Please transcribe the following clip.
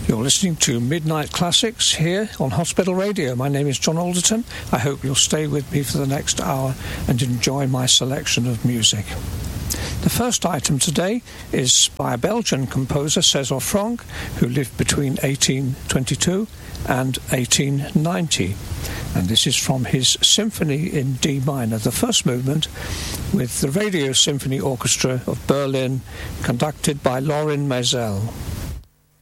You're listening to Midnight Classics here on Hospital Radio. My name is John Alderton. I hope you'll stay with me for the next hour and enjoy my selection of music. The first item today is by a Belgian composer, César Franck, who lived between 1822 and 1890. And this is from his Symphony in D minor, the first movement, with the Radio Symphony Orchestra of Berlin, conducted by Lorin Maazel.